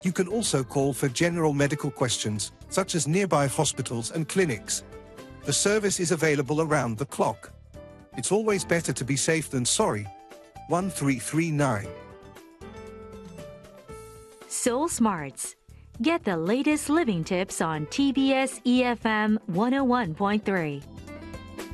You can also call for general medical questions, such as nearby hospitals and clinics. The service is available around the clock. It's always better to be safe than sorry. 1339. Soul Smarts. Get the latest living tips on TBS EFM 101.3.